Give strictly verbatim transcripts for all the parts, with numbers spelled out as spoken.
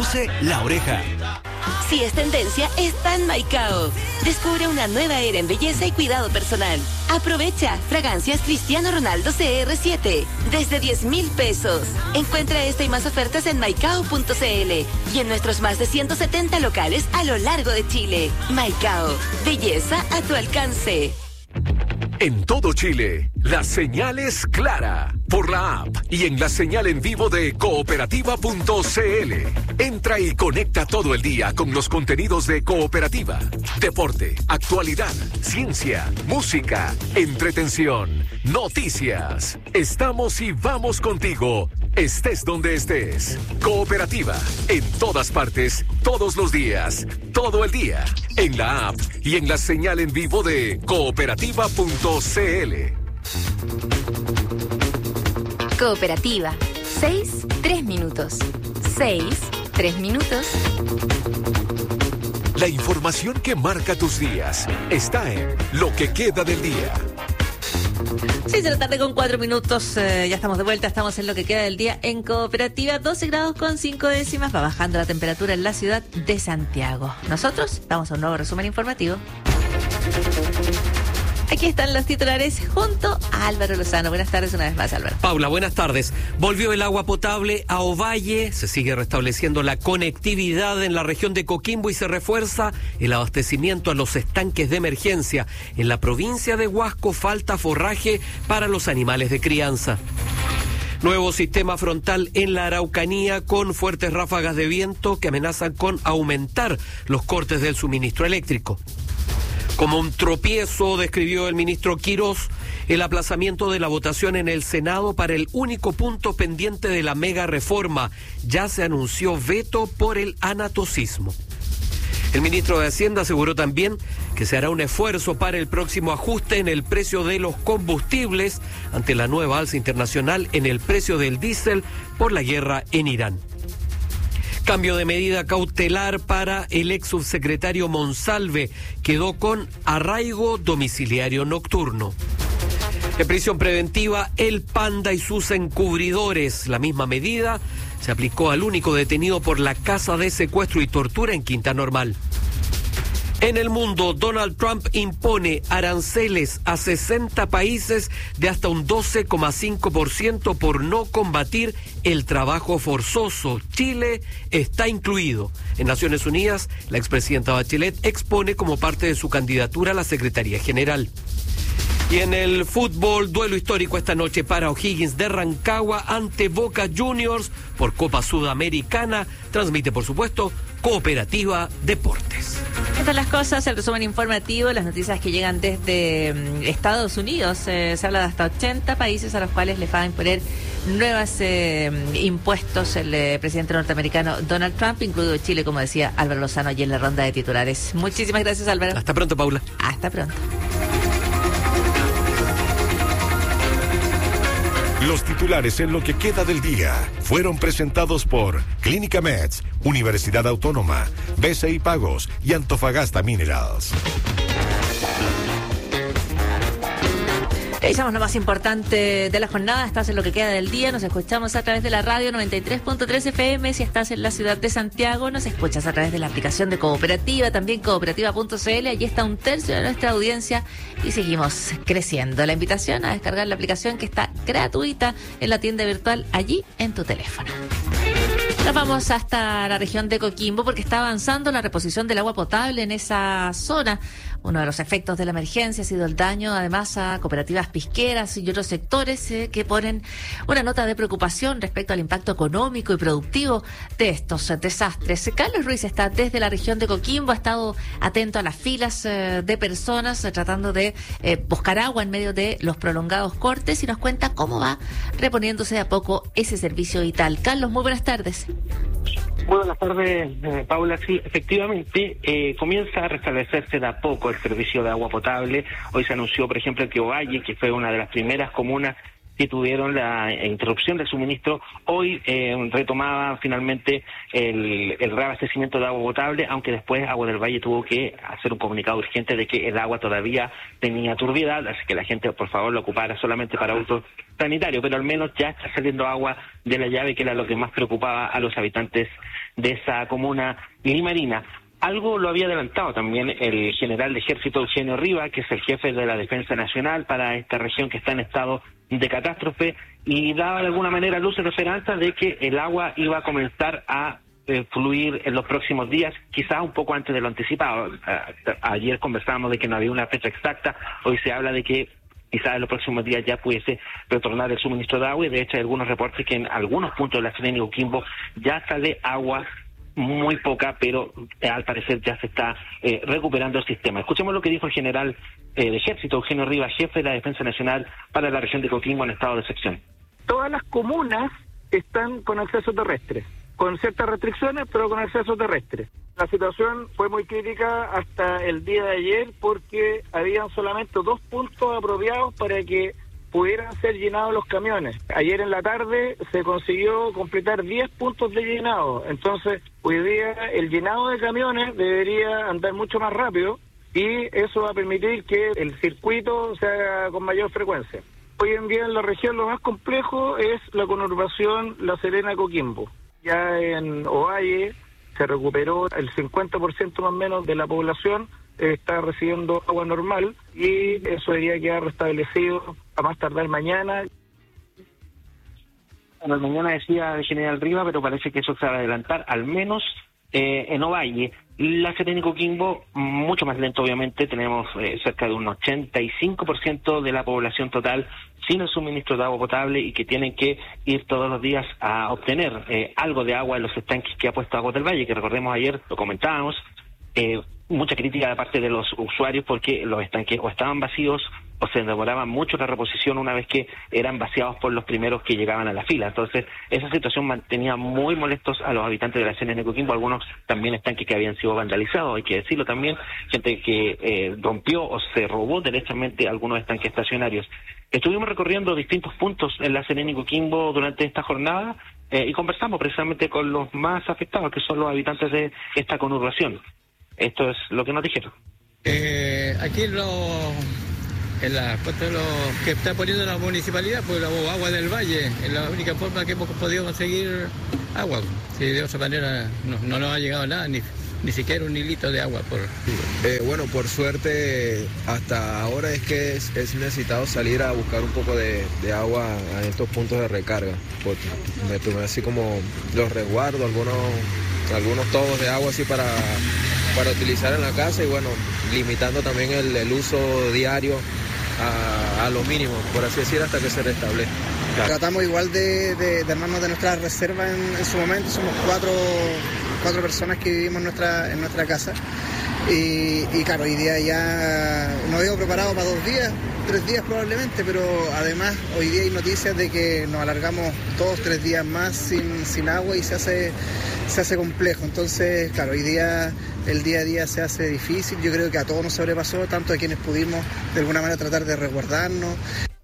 introduce La Oreja. Si es tendencia, está en Maicao. Descubre una nueva era en belleza y cuidado personal. Aprovecha fragancias Cristiano Ronaldo C R siete desde diez mil pesos. Encuentra esta y más ofertas en maicao punto c l y en nuestros más de ciento setenta locales a lo largo de Chile. Maicao, belleza a tu alcance. En todo Chile, la señal es clara por la app y en la señal en vivo de cooperativa punto c l. Entra y conecta todo el día con los contenidos de Cooperativa. Deporte, actualidad, ciencia, música, entretención, noticias. Estamos y vamos contigo, estés donde estés. Cooperativa, en todas partes, todos los días, todo el día. En la app y en la señal en vivo de cooperativa punto c l. Cooperativa. Seis, tres minutos. Seis, tres minutos. La información que marca tus días está en Lo que queda del día. seis de la tarde con cuatro minutos, eh, ya estamos de vuelta, estamos en Lo que queda del día en Cooperativa, doce grados con cinco décimas, va bajando la temperatura en la ciudad de Santiago. Nosotros vamos a un nuevo resumen informativo. Aquí están los titulares junto a Álvaro Lozano. Buenas tardes una vez más, Álvaro. Paula, buenas tardes. Volvió el agua potable a Ovalle, se sigue restableciendo la conectividad en la región de Coquimbo y se refuerza el abastecimiento a los estanques de emergencia. En la provincia de Huasco falta forraje para los animales de crianza. Nuevo sistema frontal en la Araucanía con fuertes ráfagas de viento que amenazan con aumentar los cortes del suministro eléctrico. Como un tropiezo, describió el ministro Quirós el aplazamiento de la votación en el Senado para el único punto pendiente de la mega reforma. Ya se anunció veto por el anatocismo. El ministro de Hacienda aseguró también que se hará un esfuerzo para el próximo ajuste en el precio de los combustibles ante la nueva alza internacional en el precio del diésel por la guerra en Irán. Cambio de medida cautelar para el ex subsecretario Monsalve. Quedó con arraigo domiciliario nocturno. En prisión preventiva, el Panda y sus encubridores. La misma medida se aplicó al único detenido por la casa de secuestro y tortura en Quinta Normal. En el mundo, Donald Trump impone aranceles a sesenta países de hasta un doce coma cinco por ciento por no combatir el trabajo forzoso. Chile está incluido. En Naciones Unidas, la expresidenta Bachelet expone como parte de su candidatura a la Secretaría General. Y en el fútbol, duelo histórico esta noche para O'Higgins de Rancagua ante Boca Juniors por Copa Sudamericana. Transmite, por supuesto, Cooperativa Deportes. Estas las cosas, el resumen informativo, las noticias que llegan desde um, Estados Unidos. Eh, se habla de hasta ochenta países a los cuales les va a imponer nuevos eh, impuestos el eh, presidente norteamericano Donald Trump, incluido Chile, como decía Álvaro Lozano allí en la ronda de titulares. Muchísimas gracias, Álvaro. Hasta pronto, Paula. Hasta pronto. Los titulares en Lo que queda del día fueron presentados por Clínica Meds, Universidad Autónoma, B C I Pagos y Antofagasta Minerals. Revisamos lo más importante de la jornada. Estás en Lo que queda del día. Nos escuchamos a través de la radio noventa y tres punto tres F M. Si estás en la ciudad de Santiago, nos escuchas a través de la aplicación de Cooperativa, también cooperativa punto c l. Allí está un tercio de nuestra audiencia y seguimos creciendo. La invitación a descargar la aplicación que está gratuita en la tienda virtual allí en tu teléfono. Nos vamos hasta la región de Coquimbo porque está avanzando la reposición del agua potable en esa zona. Uno de los efectos de la emergencia ha sido el daño, además, a cooperativas pisqueras y otros sectores eh, que ponen una nota de preocupación respecto al impacto económico y productivo de estos eh, desastres. Carlos Ruiz está desde la región de Coquimbo, ha estado atento a las filas eh, de personas eh, tratando de eh, buscar agua en medio de los prolongados cortes y nos cuenta cómo va reponiéndose de a poco ese servicio vital. Carlos, muy buenas tardes. Muy buenas tardes, eh, Paula. Sí, efectivamente, eh, comienza a restablecerse de a poco el servicio de agua potable. Hoy se anunció, por ejemplo, que Ovalle, que fue una de las primeras comunas que tuvieron la interrupción del suministro. Hoy eh, retomaba finalmente el, el reabastecimiento de agua potable, aunque después Agua del Valle tuvo que hacer un comunicado urgente de que el agua todavía tenía turbiedad, así que la gente por favor lo ocupara solamente para uso sanitario, pero al menos ya está saliendo agua de la llave, que era lo que más preocupaba a los habitantes de esa comuna limarina. Algo lo había adelantado también el general de ejército Eugenio Riva, que es el jefe de la Defensa Nacional para esta región que está en estado de catástrofe, y daba de alguna manera luces de esperanza de que el agua iba a comenzar a eh, fluir en los próximos días, quizás un poco antes de lo anticipado. A, ayer conversábamos de que no había una fecha exacta, hoy se habla de que quizás en los próximos días ya pudiese retornar el suministro de agua, y de hecho hay algunos reportes que en algunos puntos de la Serena y Coquimbo ya sale agua muy poca, pero eh, al parecer ya se está eh, recuperando el sistema. Escuchemos lo que dijo el general eh, de ejército Eugenio Rivas, jefe de la Defensa Nacional para la región de Coquimbo en estado de excepción. Todas las comunas están con acceso terrestre, con ciertas restricciones, pero con acceso terrestre. La situación fue muy crítica hasta el día de ayer porque habían solamente dos puntos apropiados para que pudieran ser llenados los camiones. Ayer en la tarde se consiguió completar diez puntos de llenado, entonces hoy día el llenado de camiones debería andar mucho más rápido y eso va a permitir que el circuito se haga con mayor frecuencia. Hoy en día en la región lo más complejo es la conurbación La Serena-Coquimbo. Ya en Ovalle se recuperó el cincuenta por ciento más o menos de la población, está recibiendo agua normal y eso debería quedar restablecido a más tardar mañana. Bueno, mañana decía el general Riva, pero parece que eso se va a adelantar, al menos eh, en Ovalle. La Serena y Coquimbo, mucho más lento obviamente, tenemos eh, cerca de un ochenta y cinco por ciento de la población total sin el suministro de agua potable y que tienen que ir todos los días a obtener eh, algo de agua en los estanques que ha puesto Agua del Valle, que recordemos ayer, lo comentábamos, eh, mucha crítica de parte de los usuarios porque los estanques o estaban vacíos o se demoraban mucho la reposición una vez que eran vaciados por los primeros que llegaban a la fila. Entonces, esa situación mantenía muy molestos a los habitantes de la Serena y Coquimbo, algunos también estanques que habían sido vandalizados, hay que decirlo también, gente que eh, rompió o se robó derechamente algunos estanques estacionarios. Estuvimos recorriendo distintos puntos en la Serena y Coquimbo durante esta jornada eh, y conversamos precisamente con los más afectados, que son los habitantes de esta conurbación. Esto es lo que nos dijeron. Eh, aquí lo, en la puesta de los que está poniendo la municipalidad, pues la Agua del Valle, es la única forma que hemos podido conseguir agua. Si de otra manera no, no nos ha llegado nada, ni, ni siquiera un hilito de agua. Por... Eh, bueno, por suerte hasta ahora es que es, es necesitado salir a buscar un poco de, de agua en estos puntos de recarga. Porque me tomé así como los resguardos, algunos, algunos tobos de agua así para... para utilizar en la casa y bueno, limitando también el, el uso diario a, a lo mínimo, por así decir, hasta que se restablezca. Tratamos igual de, de, de armarnos de nuestras reservas en, en su momento, somos cuatro, cuatro personas que vivimos en nuestra, en nuestra casa y, y claro, hoy día ya nos habíamos preparado para dos días, tres días probablemente, pero además hoy día hay noticias de que nos alargamos dos, tres días más sin, sin agua y se hace, se hace complejo. Entonces, claro, hoy día el día a día se hace difícil. Yo creo que a todos nos sobrepasó, tanto a quienes pudimos de alguna manera tratar de resguardarnos.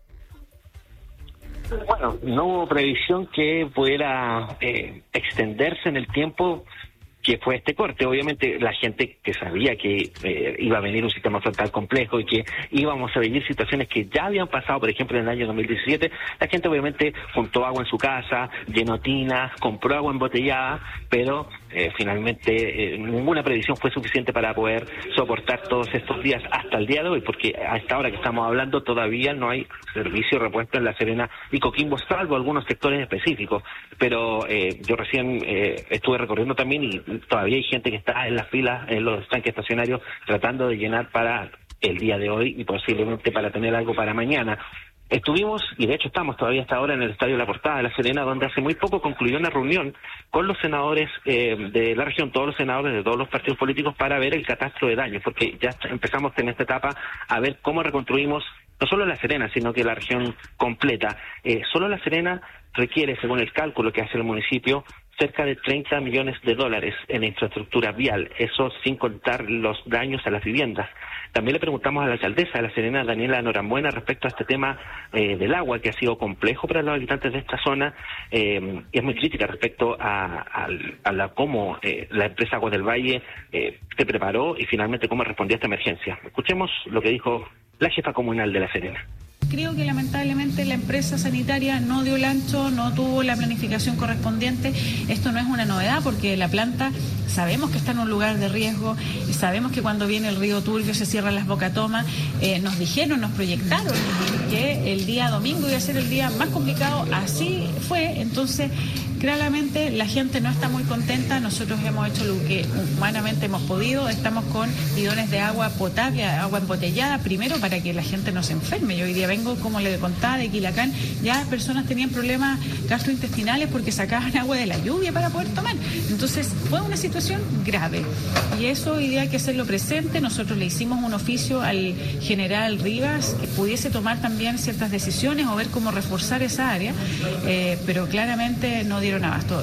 Bueno, no hubo previsión que pudiera eh, extenderse en el tiempo que fue este corte. Obviamente la gente que sabía que eh, iba a venir un sistema frontal complejo y que íbamos a vivir situaciones que ya habían pasado, por ejemplo, en el año dos mil diecisiete, la gente obviamente juntó agua en su casa, llenó tinas, compró agua embotellada, pero eh, finalmente eh, ninguna previsión fue suficiente para poder soportar todos estos días hasta el día de hoy, porque a esta hora que estamos hablando todavía no hay servicio repuesto en La Serena y Coquimbo, salvo algunos sectores específicos, pero eh, yo recién eh, estuve recorriendo también y todavía hay gente que está en las filas, en los estanques estacionarios, tratando de llenar para el día de hoy y posiblemente para tener algo para mañana. Estuvimos, y de hecho estamos todavía hasta ahora en el Estadio La Portada de La Serena, donde hace muy poco concluyó una reunión con los senadores eh, de la región, todos los senadores de todos los partidos políticos, para ver el catastro de daños, porque ya empezamos en esta etapa a ver cómo reconstruimos no solo La Serena, sino que la región completa. Eh, solo La Serena requiere, según el cálculo que hace el municipio, cerca de treinta millones de dólares en infraestructura vial, eso sin contar los daños a las viviendas. También le preguntamos a la alcaldesa de La Serena, Daniela Norambuena, respecto a este tema eh, del agua, que ha sido complejo para los habitantes de esta zona, eh, y es muy crítica respecto a, a, a la, cómo eh, la empresa Aguas del Valle eh, se preparó y finalmente cómo respondió a esta emergencia. Escuchemos lo que dijo la jefa comunal de La Serena. Creo que lamentablemente la empresa sanitaria no dio el ancho, no tuvo la planificación correspondiente. Esto no es una novedad porque la planta sabemos que está en un lugar de riesgo, y sabemos que cuando viene el río Turbio se cierran las bocatomas. Eh, nos dijeron, nos proyectaron que el día domingo iba a ser el día más complicado, así fue. Entonces, claramente la gente no está muy contenta. Nosotros hemos hecho lo que humanamente hemos podido. Estamos con bidones de agua potable, agua embotellada, primero para que la gente no se enferme. Yo hoy día vengo, como le contaba, de Quilacán, ya personas tenían problemas gastrointestinales porque sacaban agua de la lluvia para poder tomar. Entonces fue una situación grave y eso hoy día hay que hacerlo presente. Nosotros le hicimos un oficio al general Rivas que pudiese tomar también ciertas decisiones o ver cómo reforzar esa área, eh, pero claramente no dieron abasto.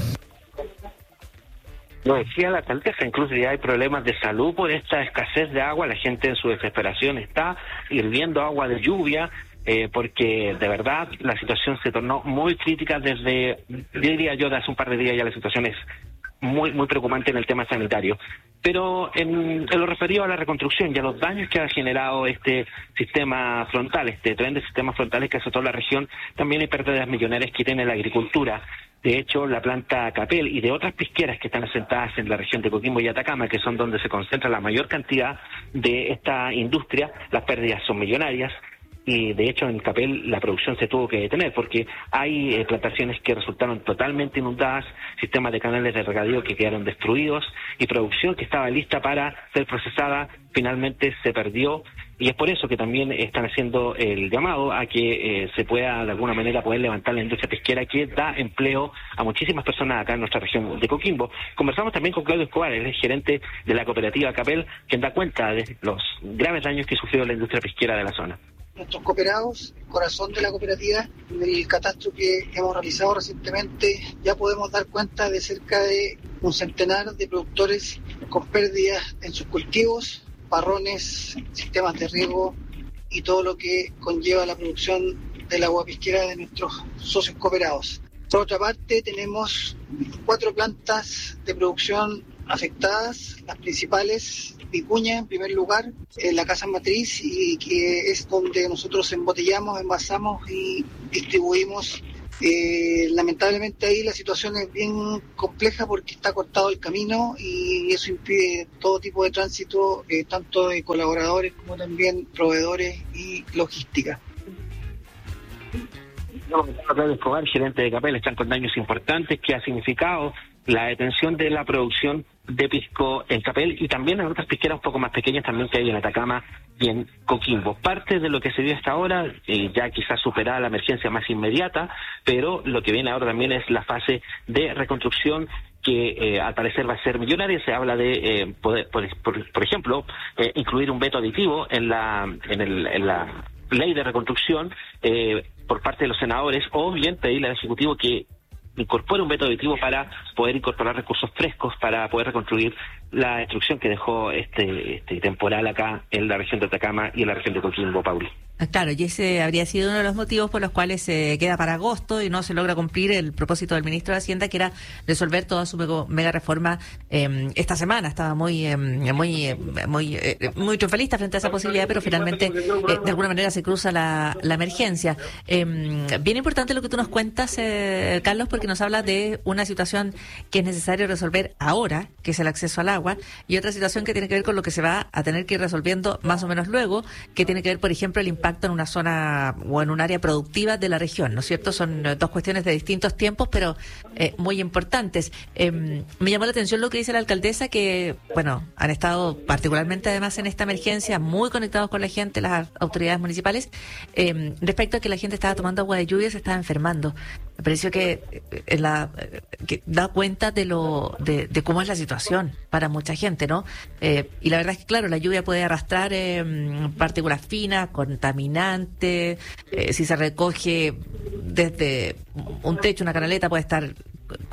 Lo decía la alcaldesa, incluso ya hay problemas de salud por esta escasez de agua. La gente en su desesperación está hirviendo agua de lluvia, eh, porque de verdad la situación se tornó muy crítica desde, yo diría yo, de hace un par de días ya la situación es muy muy preocupante en el tema sanitario. Pero en, en lo referido a la reconstrucción y a los daños que ha generado este sistema frontal, este tren de sistemas frontales que azotó la región, también hay pérdidas millonarias que tiene la agricultura. De hecho, la planta Capel y de otras pisqueras que están asentadas en la región de Coquimbo y Atacama, que son donde se concentra la mayor cantidad de esta industria, las pérdidas son millonarias. Y de hecho en Capel la producción se tuvo que detener porque hay eh, plantaciones que resultaron totalmente inundadas, sistemas de canales de regadío que quedaron destruidos y producción que estaba lista para ser procesada finalmente se perdió. Y es por eso que también están haciendo el llamado a que eh, se pueda de alguna manera poder levantar la industria pesquera que da empleo a muchísimas personas acá en nuestra región de Coquimbo. Conversamos también con Claudio Escobar, el gerente de la cooperativa Capel, quien da cuenta de los graves daños que sufrió la industria pesquera de la zona. Nuestros cooperados, el corazón de la cooperativa, del catastro que hemos realizado recientemente, ya podemos dar cuenta de cerca de un centenar de productores con pérdidas en sus cultivos, parrones, sistemas de riego y todo lo que conlleva la producción del agua pesquera de nuestros socios cooperados. Por otra parte, tenemos cuatro plantas de producción afectadas, las principales, Vicuña en primer lugar, en la casa matriz, y que es donde nosotros embotellamos, envasamos y distribuimos. Eh, lamentablemente ahí la situación es bien compleja porque está cortado el camino y eso impide todo tipo de tránsito, eh, tanto de colaboradores como también proveedores y logística. Claudio Escobar, gerente de Capel, están con daños importantes que ha significado la detención de la producción de pisco en Capel y también en otras pisqueras un poco más pequeñas también que hay en Atacama y en Coquimbo. Parte de lo que se vio hasta ahora, eh, ya quizás superada la emergencia más inmediata, pero lo que viene ahora también es la fase de reconstrucción que eh, al parecer va a ser millonaria. Se habla de eh, poder, por, por, por ejemplo, eh, incluir un veto aditivo en la, en, el, en la ley de reconstrucción eh, por parte de los senadores, o bien pedirle al Ejecutivo que incorpore un veto aditivo para poder incorporar recursos frescos para poder reconstruir la destrucción que dejó este, este temporal acá en la región de Atacama y en la región de Coquimbo, Pauli. Claro, y ese habría sido uno de los motivos por los cuales se queda para agosto y no se logra cumplir el propósito del ministro de Hacienda, que era resolver toda su mega, mega reforma eh, esta semana. Estaba muy eh, muy eh, muy eh, muy triunfalista frente a esa posibilidad, pero finalmente eh, de alguna manera se cruza la, la emergencia. Eh, bien importante lo que tú nos cuentas, eh, Carlos, porque nos habla de una situación que es necesario resolver ahora, que es el acceso al agua, y otra situación que tiene que ver con lo que se va a tener que ir resolviendo más o menos luego, que tiene que ver, por ejemplo, el impacto en una zona o en un área productiva de la región, ¿no es cierto? Son dos cuestiones de distintos tiempos, pero eh, muy importantes. Eh, me llamó la atención lo que dice la alcaldesa, que, bueno, han estado particularmente además en esta emergencia muy conectados con la gente, las autoridades municipales, eh, respecto a que la gente estaba tomando agua de lluvia y se estaba enfermando. Me pareció que, eh, la, eh, que da cuenta de lo de, de cómo es la situación para mucha gente, ¿no? Eh, y la verdad es que, claro, la lluvia puede arrastrar eh, partículas finas, contaminantes, eh, si se recoge desde un techo, una canaleta, puede estar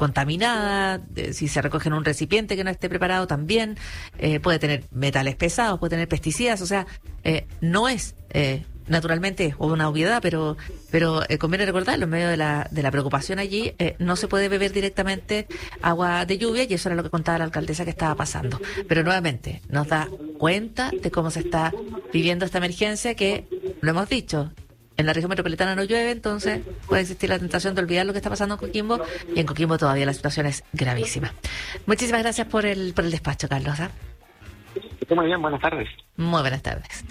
contaminada, eh, si se recoge en un recipiente que no esté preparado también, eh, puede tener metales pesados, puede tener pesticidas, o sea, eh, no es... Eh, naturalmente, o una obviedad, pero pero eh, conviene recordarlo, en medio de la, de la preocupación allí, eh, no se puede beber directamente agua de lluvia, y eso era lo que contaba la alcaldesa que estaba pasando. Pero nuevamente, nos da cuenta de cómo se está viviendo esta emergencia, que, lo hemos dicho, en la región metropolitana no llueve, entonces puede existir la tentación de olvidar lo que está pasando en Coquimbo, y en Coquimbo todavía la situación es gravísima. Muchísimas gracias por el, por el despacho, Carlos. ¿eh? Muy bien, buenas tardes. Muy buenas tardes.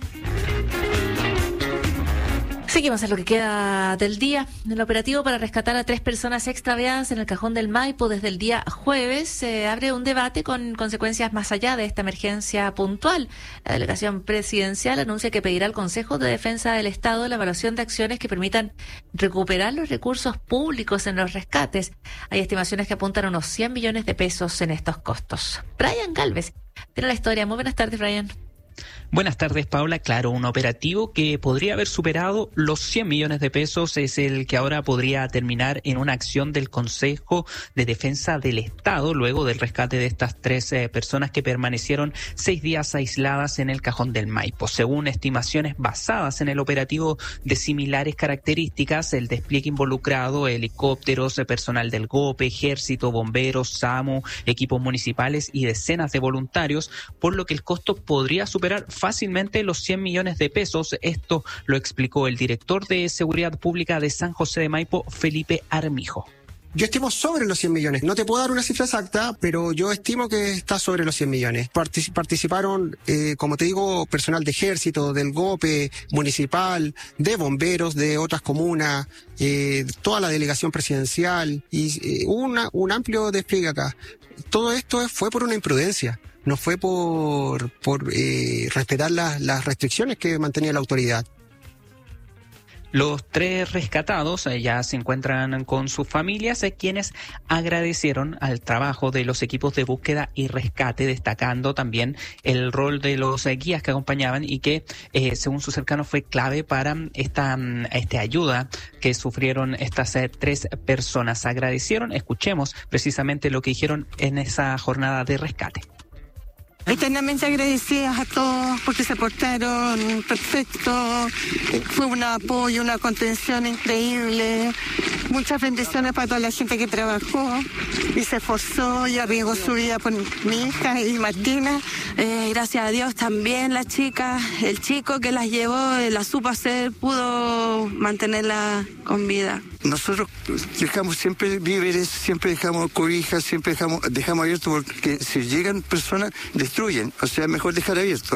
Seguimos en lo que queda del día. En el operativo para rescatar a tres personas extraviadas en el Cajón del Maipo desde el día jueves, se abre un debate con consecuencias más allá de esta emergencia puntual. La delegación presidencial anuncia que pedirá al Consejo de Defensa del Estado la evaluación de acciones que permitan recuperar los recursos públicos en los rescates. Hay estimaciones que apuntan a unos cien millones de pesos en estos costos. Brian Galvez tiene la historia. Muy buenas tardes, Brian. Buenas tardes, Paula. Claro, un operativo que podría haber superado los cien millones de pesos es el que ahora podría terminar en una acción del Consejo de Defensa del Estado luego del rescate de estas tres eh, personas que permanecieron seis días aisladas en el Cajón del Maipo. Según estimaciones basadas en el operativo de similares características, el despliegue involucrado, helicópteros, personal del GOPE, Ejército, bomberos, SAMU, equipos municipales y decenas de voluntarios, por lo que el costo podría superar fácilmente los cien millones de pesos. Esto lo explicó el director de Seguridad Pública de San José de Maipo, Felipe Armijo. Yo estimo sobre los cien millones. No te puedo dar una cifra exacta, pero yo estimo que está sobre los cien millones. Partic- participaron, eh, como te digo, personal de Ejército, del GOPE, municipal, de bomberos, de otras comunas, eh, toda la delegación presidencial, y eh, hubo una, un amplio despliegue acá. Todo esto fue por una imprudencia. No fue por, por eh, respetar las, las restricciones que mantenía la autoridad. Los tres rescatados eh, ya se encuentran con sus familias, eh, quienes agradecieron al trabajo de los equipos de búsqueda y rescate, destacando también el rol de los eh, guías que acompañaban y que, eh, según sus cercanos, fue clave para esta, esta ayuda que sufrieron estas eh, tres personas. Agradecieron, escuchemos precisamente lo que dijeron en esa jornada de rescate. Eternamente agradecidas a todos porque se portaron perfecto, fue un apoyo, una contención increíble, muchas bendiciones para toda la gente que trabajó y se esforzó y arriesgó su vida por mi hija y Martina. Eh, gracias a Dios también la chica, el chico que las llevó, la supo hacer, pudo mantenerla con vida. Nosotros dejamos siempre víveres, siempre dejamos cobijas, siempre dejamos, dejamos abierto porque si llegan personas destruyen, o sea, mejor dejar abierto.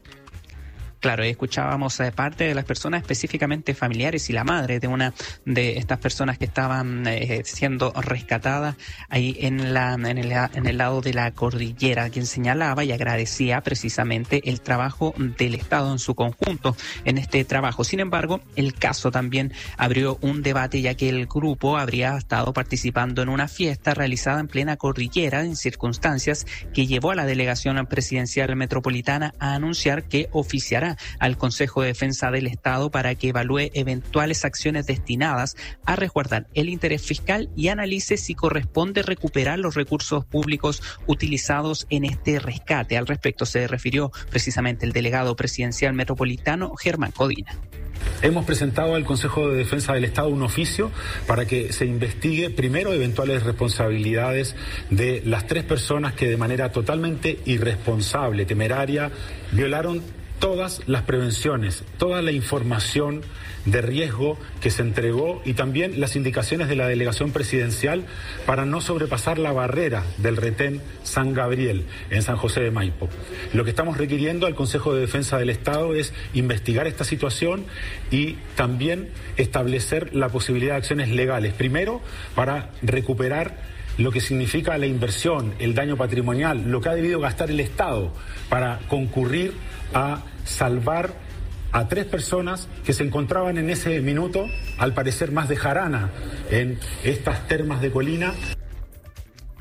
Claro, escuchábamos eh, parte de las personas, específicamente familiares y la madre de una de estas personas que estaban eh, siendo rescatadas ahí en la en el, en el lado de la cordillera, quien señalaba y agradecía precisamente el trabajo del Estado en su conjunto en este trabajo. Sin embargo, el caso también abrió un debate, ya que el grupo habría estado participando en una fiesta realizada en plena cordillera en circunstancias que llevó a la delegación presidencial metropolitana a anunciar que oficiará al Consejo de Defensa del Estado para que evalúe eventuales acciones destinadas a resguardar el interés fiscal y analice si corresponde recuperar los recursos públicos utilizados en este rescate. Al respecto se refirió precisamente el delegado presidencial metropolitano, Germán Codina. Hemos presentado al Consejo de Defensa del Estado un oficio para que se investigue primero eventuales responsabilidades de las tres personas que de manera totalmente irresponsable, temeraria, violaron todas las prevenciones, toda la información de riesgo que se entregó y también las indicaciones de la delegación presidencial para no sobrepasar la barrera del retén San Gabriel en San José de Maipo. Lo que estamos requiriendo al Consejo de Defensa del Estado es investigar esta situación y también establecer la posibilidad de acciones legales. Primero, para recuperar lo que significa la inversión, el daño patrimonial, lo que ha debido gastar el Estado para concurrir a salvar a tres personas que se encontraban en ese minuto, al parecer más de jarana, en estas termas de Colina.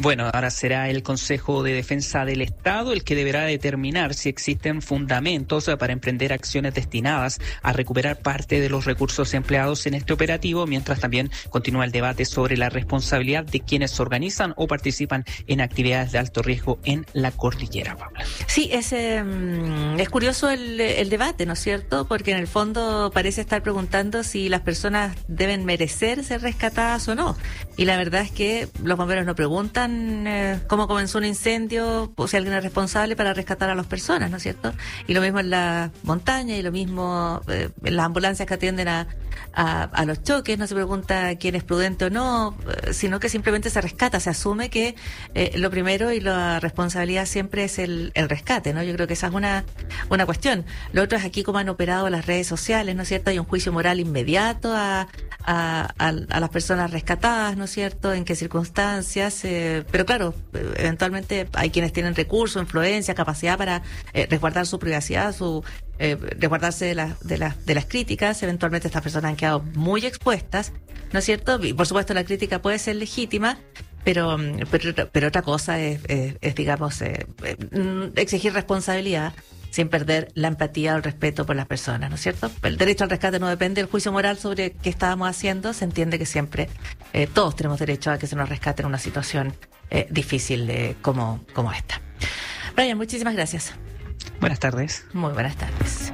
Bueno, ahora será el Consejo de Defensa del Estado el que deberá determinar si existen fundamentos para emprender acciones destinadas a recuperar parte de los recursos empleados en este operativo, mientras también continúa el debate sobre la responsabilidad de quienes organizan o participan en actividades de alto riesgo en la cordillera, Paula. Sí, es, eh, es curioso el, el debate, ¿no es cierto? Porque en el fondo parece estar preguntando si las personas deben merecer ser rescatadas o no. Y la verdad es que los bomberos no preguntan eh, cómo comenzó un incendio o si alguien es responsable para rescatar a las personas, ¿no es cierto? Y lo mismo en la montaña y lo mismo eh, en las ambulancias que atienden a, a, a los choques. No se pregunta quién es prudente o no, eh, sino que simplemente se rescata. Se asume que eh, lo primero y la responsabilidad siempre es el, el rescate, ¿no? Yo creo que esa es una, una cuestión. Lo otro es aquí cómo han operado las redes sociales, ¿no es cierto? Hay un juicio moral inmediato a, a, a, a las personas rescatadas, ¿no es cierto? En qué circunstancias, eh, pero claro, eventualmente hay quienes tienen recursos, influencia, capacidad para eh, resguardar su privacidad, su eh, resguardarse de, la, de, la, de las críticas. Eventualmente estas personas han quedado muy expuestas, ¿no es cierto? Y por supuesto la crítica puede ser legítima, pero pero, pero otra cosa es, es, es digamos, eh, eh, exigir responsabilidad sin perder la empatía o el respeto por las personas, ¿no es cierto? El derecho al rescate no depende del juicio moral sobre qué estábamos haciendo. Se entiende que siempre eh, todos tenemos derecho a que se nos rescate en una situación eh, difícil eh, como, como esta. Brian, muchísimas gracias. Buenas tardes. Muy buenas tardes.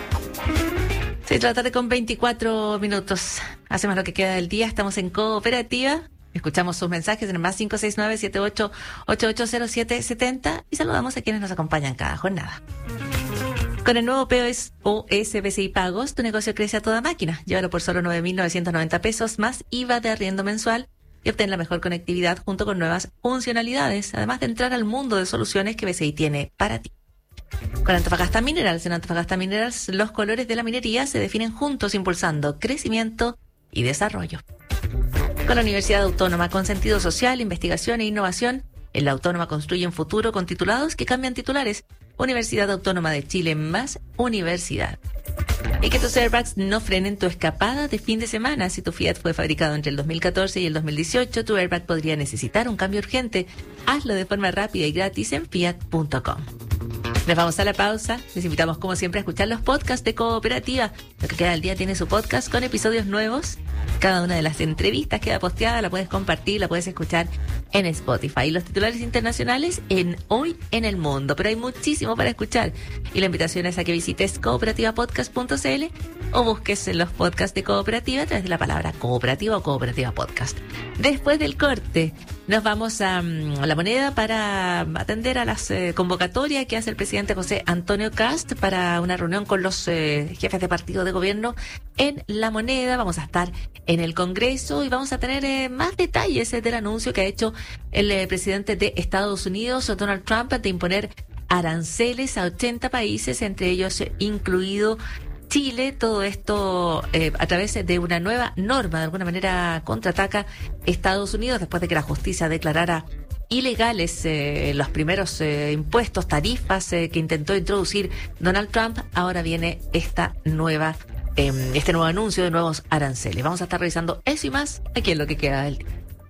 seis de la tarde con veinticuatro minutos. Hacemos lo que queda del día. Estamos en Cooperativa. Escuchamos sus mensajes en el más cinco seis nueve, siete ocho, ocho ocho cero siete, siete cero y saludamos a quienes nos acompañan cada jornada. Con el nuevo P O S B C I Pagos, tu negocio crece a toda máquina. Llévalo por solo nueve mil novecientos noventa pesos más I V A de arriendo mensual y obtén la mejor conectividad junto con nuevas funcionalidades, además de entrar al mundo de soluciones que B C I tiene para ti. Con Antofagasta Minerals, en Antofagasta Minerals, los colores de la minería se definen juntos, impulsando crecimiento y desarrollo. Con la Universidad Autónoma, con sentido social, investigación e innovación, en la Autónoma construye un futuro con titulados que cambian titulares. Universidad Autónoma de Chile, más universidad. Y que tus airbags no frenen tu escapada de fin de semana. Si tu Fiat fue fabricado entre el dos mil catorce y el dos mil dieciocho, tu airbag podría necesitar un cambio urgente. Hazlo de forma rápida y gratis en fiat punto com. Nos vamos a la pausa. Les invitamos, como siempre, a escuchar los podcasts de Cooperativa. Lo que queda del día tiene su podcast con episodios nuevos. Cada una de las entrevistas queda posteada, la puedes compartir, la puedes escuchar en Spotify. Y los titulares internacionales en Hoy en el Mundo. Pero hay muchísimo para escuchar. Y la invitación es a que visites cooperativa podcast punto c l o busques en los podcasts de Cooperativa a través de la palabra Cooperativa o Cooperativa Podcast. Después del corte, nos vamos a, a La Moneda para atender a las eh, convocatorias que hace el presidente José Antonio Kast para una reunión con los eh, jefes de partido de gobierno en La Moneda. Vamos a estar en el Congreso y vamos a tener eh, más detalles eh, del anuncio que ha hecho el eh, presidente de Estados Unidos, Donald Trump, de imponer aranceles a ochenta países, entre ellos eh, incluido Chile. Todo esto eh, a través de una nueva norma, de alguna manera contraataca Estados Unidos después de que la justicia declarara ilegales eh, los primeros eh, impuestos, tarifas eh, que intentó introducir Donald Trump. Ahora viene esta nueva, eh, este nuevo anuncio de nuevos aranceles. Vamos a estar revisando eso y más aquí en Lo que queda del día.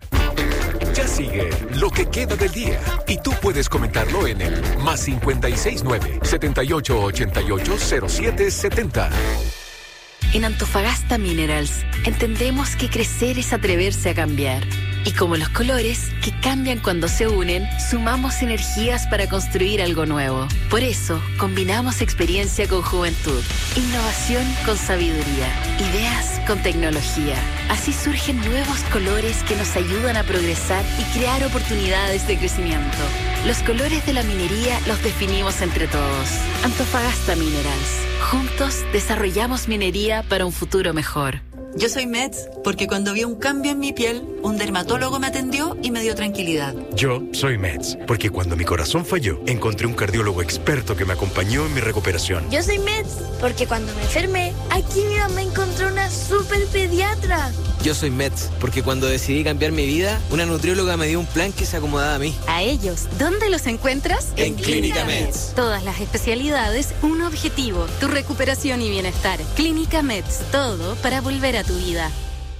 Ya sigue Lo que queda del día y tú puedes comentarlo en el más cincuenta y seis nueve, setenta y ocho ochenta y ocho cero siete setenta. En Antofagasta Minerals entendemos que crecer es atreverse a cambiar. Y como los colores, que cambian cuando se unen, sumamos energías para construir algo nuevo. Por eso, combinamos experiencia con juventud, innovación con sabiduría, ideas con tecnología. Así surgen nuevos colores que nos ayudan a progresar y crear oportunidades de crecimiento. Los colores de la minería los definimos entre todos. Antofagasta Minerals. Juntos desarrollamos minería para un futuro mejor. Yo soy Mets porque cuando vi un cambio en mi piel, un dermatólogo me atendió y me dio tranquilidad. Yo soy Mets porque cuando mi corazón falló, encontré un cardiólogo experto que me acompañó en mi recuperación. Yo soy Mets porque cuando me enfermé, aquí mi mamá encontró una super pediatra. Yo soy Mets porque cuando decidí cambiar mi vida, una nutrióloga me dio un plan que se acomodaba a mí. A ellos, ¿dónde los encuentras? En, en Clínica Mets. Todas las especialidades, un objetivo, tu recuperación y bienestar. Clínica Mets, todo para volver a tu vida.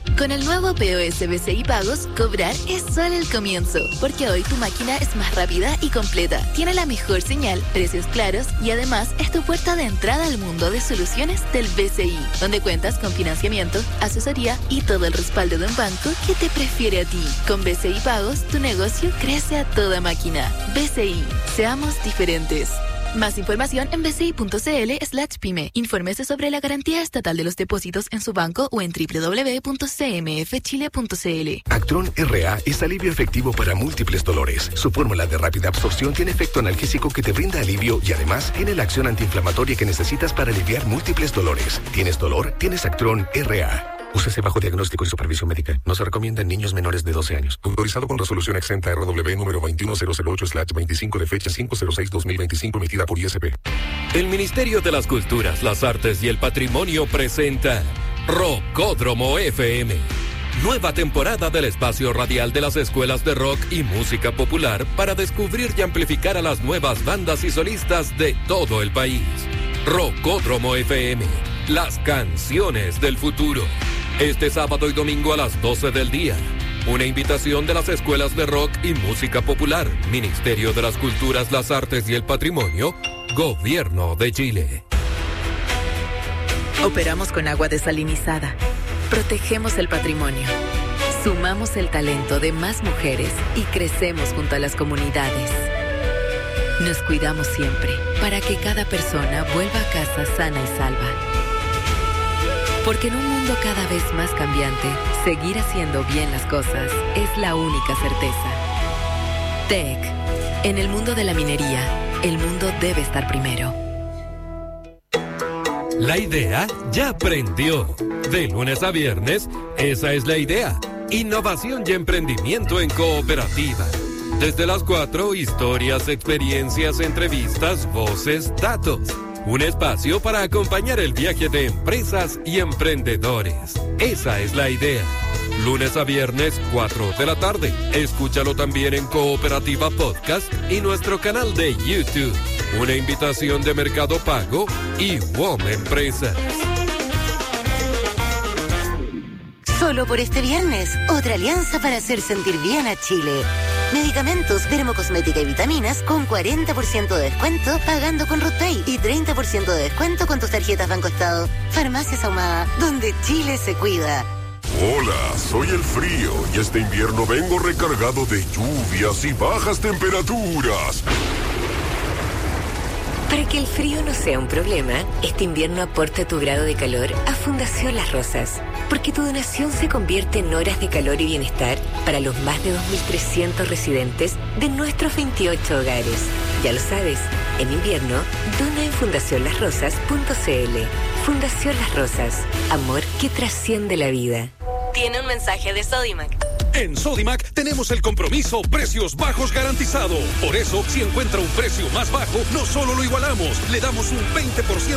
Con el nuevo P O S B C I Pagos, cobrar es solo el comienzo, porque hoy tu máquina es más rápida y completa, tiene la mejor señal, precios claros y además es tu puerta de entrada al mundo de soluciones del B C I, donde cuentas con financiamiento, asesoría y todo el respaldo de un banco que te prefiere a ti. Con B C I Pagos, tu negocio crece a toda máquina. B C I, seamos diferentes. Más información en bci.cl slash pyme. Infórmese sobre la garantía estatal de los depósitos en su banco o en doble u doble u doble u punto c m f chile punto c l. Actron R A es alivio efectivo para múltiples dolores. Su fórmula de rápida absorción tiene efecto analgésico que te brinda alivio y además tiene la acción antiinflamatoria que necesitas para aliviar múltiples dolores. ¿Tienes dolor? Tienes Actron R A. Úsese bajo diagnóstico y supervisión médica. No se recomienda en niños menores de doce años. Autorizado con resolución exenta R W número veintiuno mil ocho slash veinticinco de fecha cinco cero seis dos mil veinticinco emitida por I S P. El Ministerio de las Culturas, las Artes y el Patrimonio presenta Rockódromo F M. Nueva temporada del espacio radial de las escuelas de rock y música popular para descubrir y amplificar a las nuevas bandas y solistas de todo el país. Rockódromo F M. Las canciones del futuro. Este sábado y domingo a las doce del día. Una invitación de las escuelas de rock y música popular. Ministerio de las Culturas, las Artes y el Patrimonio. Gobierno de Chile. Operamos con agua desalinizada. Protegemos el patrimonio. Sumamos el talento de más mujeres y crecemos junto a las comunidades. Nos cuidamos siempre para que cada persona vuelva a casa sana y salva. Porque en un mundo cada vez más cambiante, seguir haciendo bien las cosas es la única certeza. T E C. En el mundo de la minería, el mundo debe estar primero. La idea ya prendió. De lunes a viernes, esa es la idea. Innovación y emprendimiento en cooperativa. Desde las cuatro, historias, experiencias, entrevistas, voces, datos. Un espacio para acompañar el viaje de empresas y emprendedores. Esa es la idea. Lunes a viernes, cuatro de la tarde. Escúchalo también en Cooperativa Podcast y nuestro canal de YouTube. Una invitación de Mercado Pago y W O M Empresas. Solo por este viernes, otra alianza para hacer sentir bien a Chile. Medicamentos, dermocosmética y vitaminas con cuarenta por ciento de descuento pagando con RootPay y treinta por ciento de descuento con tus tarjetas Banco Estado. Farmacias Ahumada, donde Chile se cuida. Hola, soy el frío y este invierno vengo recargado de lluvias y bajas temperaturas. Para que el frío no sea un problema, este invierno aporta tu grado de calor a Fundación Las Rosas, porque tu donación se convierte en horas de calor y bienestar para los más de dos mil trescientos residentes de nuestros veintiocho hogares. Ya lo sabes, en invierno, dona en fundación las rosas punto c l. Fundación Las Rosas, amor que trasciende la vida. Tiene un mensaje de Sodimac. En Sodimac tenemos el compromiso precios bajos garantizado. Por eso, si encuentra un precio más bajo, no solo lo igualamos, le damos un veinte por ciento